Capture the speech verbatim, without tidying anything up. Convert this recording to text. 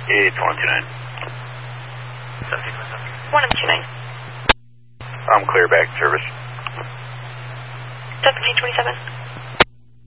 It's one two nine. one two nine. I'm clear back to service. seventeen twenty-seven.